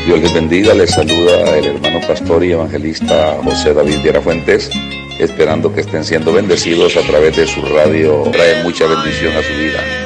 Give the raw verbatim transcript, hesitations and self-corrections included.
Dios les bendiga, les saluda el hermano pastor y evangelista José David Viera Fuentes, esperando que estén siendo bendecidos a través de su radio, trae mucha bendición a su vida.